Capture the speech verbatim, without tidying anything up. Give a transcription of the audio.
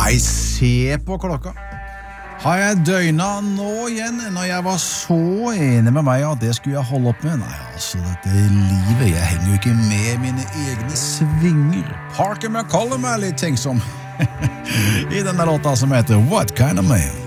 Nei, se på klokka. Har jeg døgna nå igjen når jeg var så enig med meg at det skulle jeg holde opp med? Nei, altså, dette livet, jeg henger jo ikke med mine egne svinger. Parker McCollum er litt tenksom i denne låta som heter What Kind of Man?